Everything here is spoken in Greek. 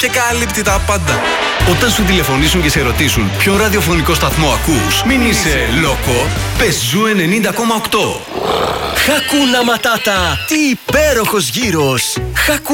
και καλύπτει τα πάντα. Όταν σου τηλεφωνήσουν και σε ρωτήσουν ποιο ραδιοφωνικό σταθμό ακούς, μην είσαι λόκο, πες Ζου 90,8. Χακούνα Ματάτα, τι υπέροχος γύρος!